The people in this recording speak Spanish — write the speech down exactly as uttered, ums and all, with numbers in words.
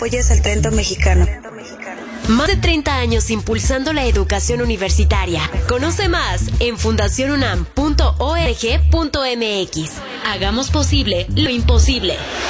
Apoyas al talento mexicano. Más de treinta años impulsando la educación universitaria. Conoce más en fundación unam punto org punto mx. Hagamos posible lo imposible.